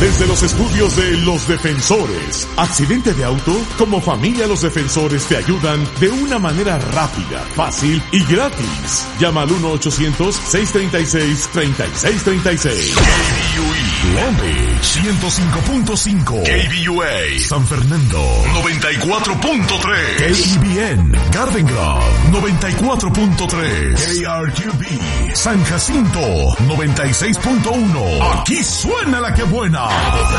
Desde los estudios de Los Defensores. Accidente de auto, como familia Los Defensores te ayudan de una manera rápida, fácil y gratis. Llama al 1-800-636-3636. KBUE Long Beach 105.5. KBUA San Fernando 94.3. KEBN Garden Grove 94.3. KRQB San Jacinto 96.1. Aquí suena la que buena.